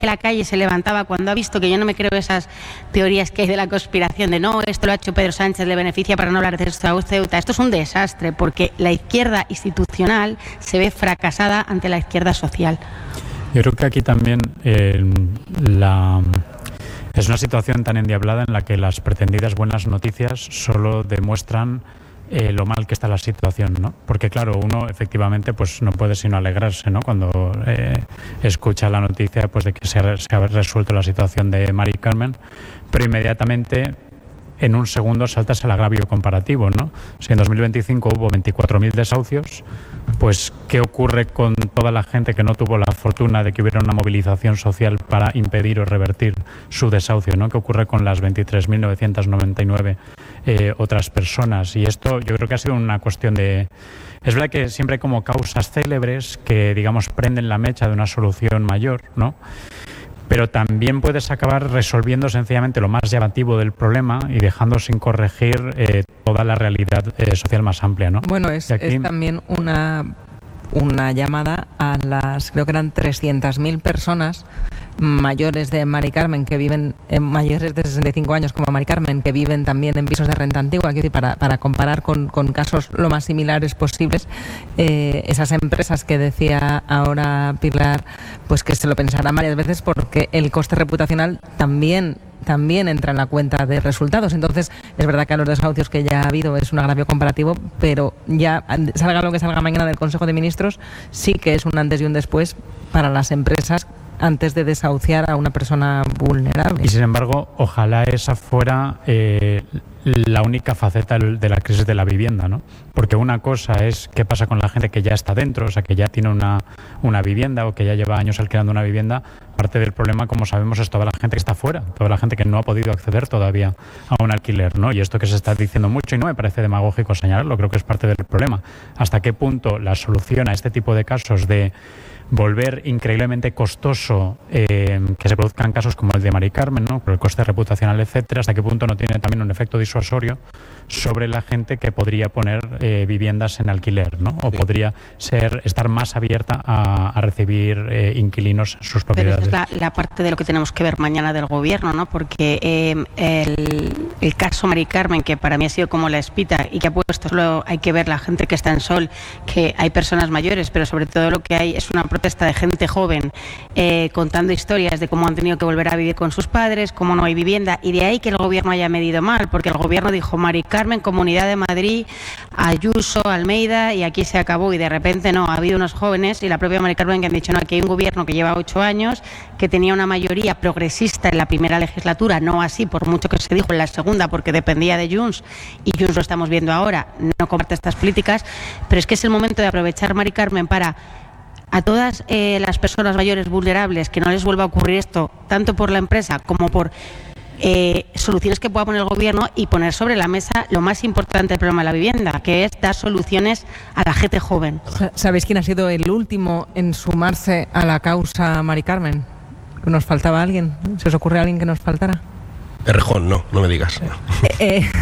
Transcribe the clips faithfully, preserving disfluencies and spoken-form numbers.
la calle se levantaba cuando ha visto, que yo no me creo esas teorías que hay de la conspiración de no, esto lo ha hecho Pedro Sánchez, le beneficia para no hablar de esto a Ceuta. Esto es un desastre porque la izquierda institucional se ve fracasada ante la izquierda social. Yo creo que aquí también eh, la... es una situación tan endiablada en la que las pretendidas buenas noticias solo demuestran Eh, lo mal que está la situación, ¿no? Porque claro, uno efectivamente pues no puede sino alegrarse, ¿no? Cuando eh, escucha la noticia pues de que se ha, se ha resuelto la situación de Mari Carmen, pero inmediatamente en un segundo saltas el agravio comparativo, ¿no? Si en dos mil veinticinco hubo veinticuatro mil desahucios, pues ¿qué ocurre con toda la gente que no tuvo la fortuna de que hubiera una movilización social para impedir o revertir su desahucio, ¿no? ¿Qué ocurre con las veintitrés mil novecientas noventa y nueve eh, otras personas? Y esto yo creo que ha sido una cuestión de... Es verdad que siempre hay como causas célebres que, digamos, prenden la mecha de una solución mayor, ¿no? Pero también puedes acabar resolviendo sencillamente lo más llamativo del problema y dejando sin corregir eh, toda la realidad eh, social más amplia, ¿no? Bueno, es, aquí... es también una, una llamada a las, creo que eran trescientas mil personas mayores de Mari Carmen que viven, eh, mayores de sesenta y cinco años como Mari Carmen, que viven también en pisos de renta antigua, que para, para comparar con, con casos lo más similares posibles, eh, esas empresas que decía ahora Pilar, pues que se lo pensarán varias veces porque el coste reputacional también también entra en la cuenta de resultados. Entonces, es verdad que a los desahucios que ya ha habido es un agravio comparativo, pero ya salga lo que salga mañana del Consejo de Ministros, sí que es un antes y un después para las empresas antes de desahuciar a una persona vulnerable. Y sin embargo, ojalá esa fuera eh, la única faceta de la crisis de la vivienda, ¿no? Porque una cosa es qué pasa con la gente que ya está dentro, o sea, que ya tiene una, una vivienda o que ya lleva años alquilando una vivienda. Parte del problema, como sabemos, es toda la gente que está fuera, toda la gente que no ha podido acceder todavía a un alquiler, ¿no? Y esto que se está diciendo mucho, y no me parece demagógico señalarlo, creo que es parte del problema. ¿Hasta qué punto la solución a este tipo de casos de volver increíblemente costoso eh, que se produzcan casos como el de Mari Carmen, ¿no? Por el coste reputacional, etcétera, hasta qué punto no tiene también un efecto disuasorio sobre la gente que podría poner eh, viviendas en alquiler, ¿no? O sí. podría ser estar más abierta a, a recibir eh, inquilinos en sus propiedades. Pero esa es la, la parte de lo que tenemos que ver mañana del gobierno, ¿no? Porque eh, el, el caso Mari Carmen, que para mí ha sido como la espita y que ha puesto, solo hay que ver la gente que está en Sol, que hay personas mayores, pero sobre todo lo que hay es una protesta de gente joven eh, contando historias de cómo han tenido que volver a vivir con sus padres, cómo no hay vivienda, y de ahí que el gobierno haya medido mal, porque el gobierno dijo Mari Carmen, Comunidad de Madrid, Ayuso, Almeida, y aquí se acabó, y de repente no, ha habido unos jóvenes y la propia Mari Carmen que han dicho no, aquí hay un gobierno que lleva ocho años, que tenía una mayoría progresista en la primera legislatura, no así por mucho que se dijo en la segunda, porque dependía de Junts, y Junts lo estamos viendo ahora, no comparte estas políticas, pero es que es el momento de aprovechar Mari Carmen para a todas eh, las personas mayores vulnerables que no les vuelva a ocurrir esto, tanto por la empresa como por eh, soluciones que pueda poner el gobierno, y poner sobre la mesa lo más importante del problema de la vivienda, que es dar soluciones a la gente joven. ¿Sabéis quién ha sido el último en sumarse a la causa Mari Carmen? ¿Nos faltaba alguien? ¿Se os ocurre alguien que nos faltara? Errejón, no, no me digas. Eh, eh.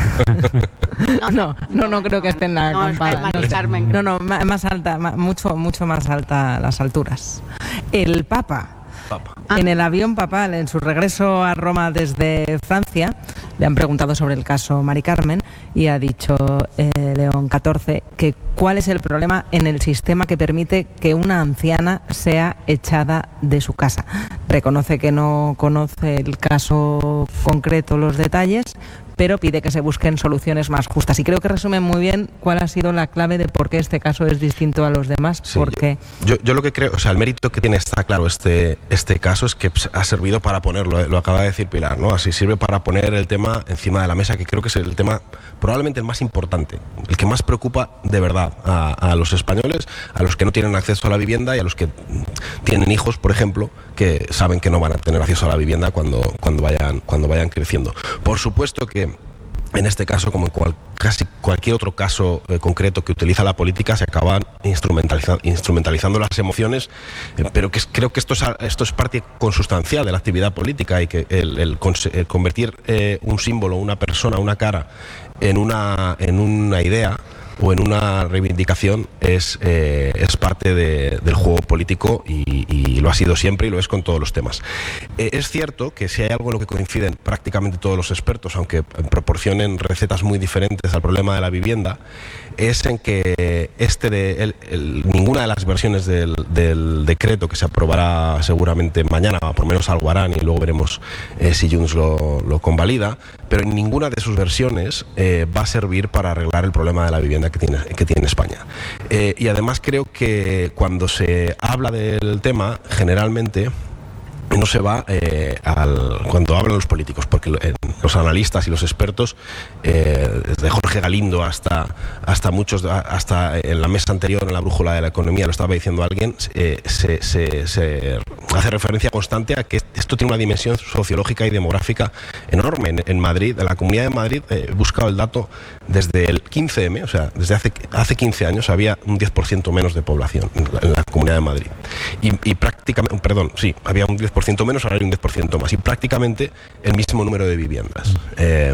No, no, no, no creo que esté en la no, campana. No, no, no, más alta, mucho, mucho más alta a las alturas. El Papa. Papa. En el avión papal, en su regreso a Roma desde Francia, le han preguntado sobre el caso Mari Carmen y ha dicho eh, León catorce que cuál es el problema en el sistema que permite que una anciana sea echada de su casa. Reconoce que no conoce el caso concreto, los detalles, pero pide que se busquen soluciones más justas. Y creo que resume muy bien cuál ha sido la clave de por qué este caso es distinto a los demás. Sí, porque yo, yo lo que creo, o sea, el mérito que tiene, está claro, este, este caso es que ha servido para ponerlo, lo acaba de decir Pilar, ¿no? Así sirve para poner el tema encima de la mesa, que creo que es el tema probablemente el más importante, el que más preocupa de verdad a, a los españoles, a los que no tienen acceso a la vivienda y a los que tienen hijos, por ejemplo, que saben que no van a tener acceso a la vivienda cuando, cuando, vayan, cuando vayan creciendo. Por supuesto que en este caso, como en cual, casi cualquier otro caso eh, concreto que utiliza la política, se acaban instrumentaliza, instrumentalizando las emociones, eh, pero que es, creo que esto es, esto es parte consustancial de la actividad política, y que el, el, el convertir eh, un símbolo, una persona, una cara en una, en una idea, o en una reivindicación es, eh, es parte de, del juego político y, y lo ha sido siempre y lo es con todos los temas. Eh, es cierto que si hay algo en lo que coinciden prácticamente todos los expertos, aunque proporcionen recetas muy diferentes al problema de la vivienda, es en que este de, el, el, ninguna de las versiones del, del decreto que se aprobará seguramente mañana, por lo menos algo harán y luego veremos eh, si Junts lo, lo convalida, pero en ninguna de sus versiones eh, va a servir para arreglar el problema de la vivienda que tiene, que tiene España. Eh, y además creo que cuando se habla del tema, generalmente no se va eh, al, cuando hablan los políticos, porque eh, los analistas y los expertos, eh, desde Jorge Galindo hasta, hasta muchos, hasta en la mesa anterior, en la brújula de la economía, lo estaba diciendo alguien, eh, se, se, se hace referencia constante a que esto tiene una dimensión sociológica y demográfica enorme. En, en Madrid, en la Comunidad de Madrid, eh, he buscado el dato desde el quince eme, o sea, desde hace, hace quince años había un diez por ciento menos de población en la, en la Comunidad de Madrid. Y, y prácticamente, perdón, sí, había un diez por ciento menos, ahora hay un diez por ciento más, y prácticamente el mismo número de viviendas. Eh,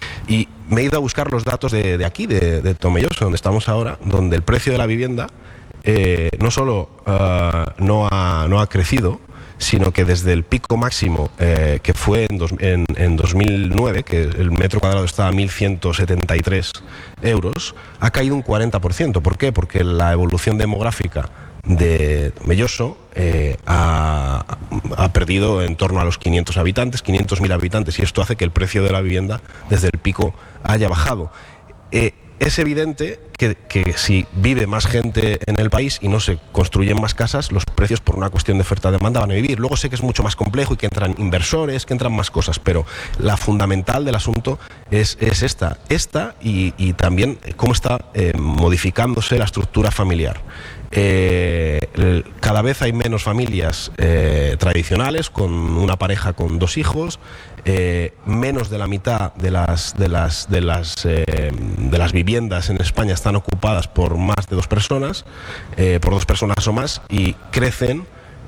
y me he ido a buscar los datos de, de aquí, de, de Tomelloso, donde estamos ahora, donde el precio de la vivienda eh, no solo uh, no, ha, no ha crecido, sino que desde el pico máximo eh, que fue en, dos, en, en dos mil nueve, que el metro cuadrado estaba a mil ciento setenta y tres euros, ha caído un cuarenta por ciento. ¿Por qué? Porque la evolución demográfica de Tomelloso eh, ha, ha perdido en torno a los quinientos habitantes, quinientos mil habitantes, y esto hace que el precio de la vivienda desde el pico haya bajado. Eh, es evidente que, que si vive más gente en el país y no se construyen más casas, los precios por una cuestión de oferta-demanda van a vivir. Luego sé que es mucho más complejo y que entran inversores, que entran más cosas, pero la fundamental del asunto es, es esta, esta y, y también cómo está eh, modificándose la estructura familiar. Eh, cada vez hay menos familias eh, tradicionales con una pareja con dos hijos, eh, menos de la mitad de las de las de las eh, de las viviendas en España están ocupadas por más de dos personas, eh, por dos personas o más, y crecen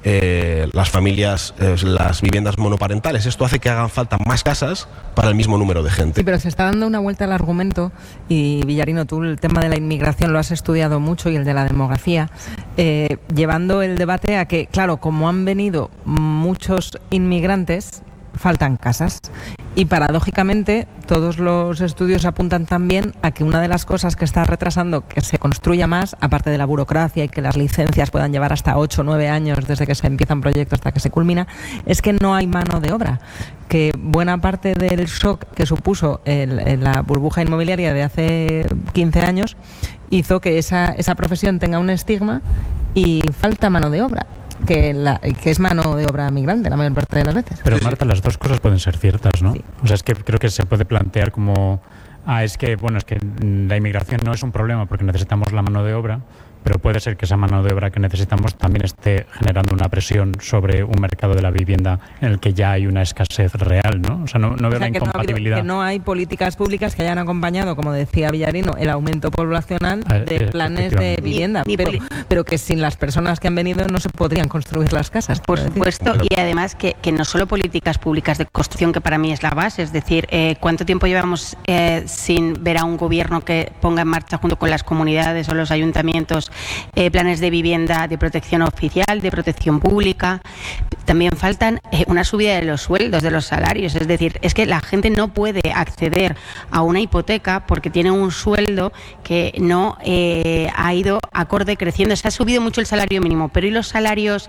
Eh, las familias, eh, las viviendas monoparentales. Esto hace que hagan falta más casas para el mismo número de gente. Sí, pero se está dando una vuelta al argumento y, Villarino, tú el tema de la inmigración lo has estudiado mucho y el de la demografía, eh, llevando el debate a que, claro, como han venido muchos inmigrantes, faltan casas. Y paradójicamente todos los estudios apuntan también a que una de las cosas que está retrasando que se construya más, aparte de la burocracia y que las licencias puedan llevar hasta ocho o nueve años desde que se empieza un proyecto hasta que se culmina, es que no hay mano de obra. Que buena parte del shock que supuso el, el, la burbuja inmobiliaria de hace quince años hizo que esa, esa profesión tenga un estigma y falta mano de obra. Que, la, que es mano de obra migrante la mayor parte de las veces. Pero Marta, las dos cosas pueden ser ciertas, ¿no? Sí. O sea, es que creo que se puede plantear como, ah, es que, bueno, es que la inmigración no es un problema porque necesitamos la mano de obra, pero puede ser que esa mano de obra que necesitamos también esté generando una presión sobre un mercado de la vivienda en el que ya hay una escasez real, ¿no? O sea, no, no veo o sea, la que incompatibilidad. No habido, que no hay políticas públicas que hayan acompañado, como decía Villarino, el aumento poblacional de eh, planes de vivienda, ni, ni pero, pero que sin las personas que han venido no se podrían construir las casas. Por supuesto, y además que, que no solo políticas públicas de construcción, que para mí es la base, es decir, eh, ¿cuánto tiempo llevamos eh, sin ver a un gobierno que ponga en marcha junto con las comunidades o los ayuntamientos Eh, planes de vivienda de protección oficial, de protección pública? También faltan eh, una subida de los sueldos, de los salarios, es decir, es que la gente no puede acceder a una hipoteca porque tiene un sueldo que no eh, ha ido acorde creciendo. Se ha subido mucho el salario mínimo, pero ¿y los salarios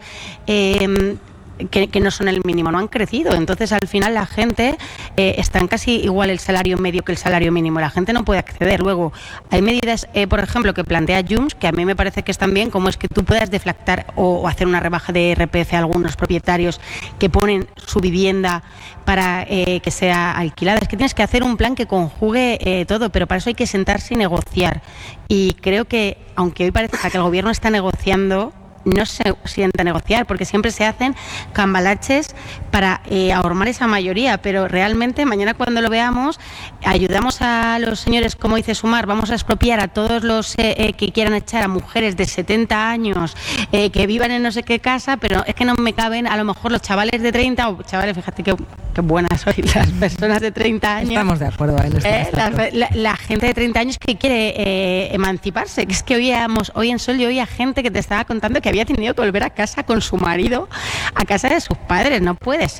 eh, Que, que no son el mínimo? No han crecido. Entonces al final la gente eh, está en casi igual el salario medio que el salario mínimo, la gente no puede acceder. Luego hay medidas, eh, por ejemplo, que plantea Junts, que a mí me parece que están bien, como es que tú puedas deflactar o, o hacer una rebaja de R P F a algunos propietarios que ponen su vivienda para eh, que sea alquilada. Es que tienes que hacer un plan que conjugue eh, todo, pero para eso hay que sentarse y negociar, y creo que aunque hoy parece que el gobierno está negociando, no se sienta a negociar, porque siempre se hacen cambalaches para eh, ahormar esa mayoría, pero realmente mañana cuando lo veamos ayudamos a los señores, como dice Sumar, vamos a expropiar a todos los eh, eh, que quieran echar a mujeres de setenta años eh, que vivan en no sé qué casa, pero es que no me caben a lo mejor los chavales de treinta o chavales, fíjate que qué buenas sois las personas de treinta años. Estamos de acuerdo en este eh, la, la, la gente de treinta años que quiere eh, emanciparse, que es que oíamos, hoy en Sol yo oía gente que te estaba contando que había tenido que volver a casa con su marido, a casa de sus padres, no puede ser.